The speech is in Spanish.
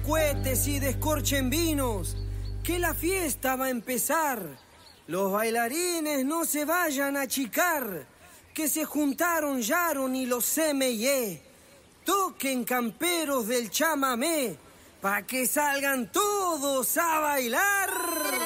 cohetes y descorchen vinos, que la fiesta va a empezar. Los bailarines no se vayan a achicar, que se juntaron Yaron y los CMY. Toquen camperos del chamamé, pa' que salgan todos a bailar.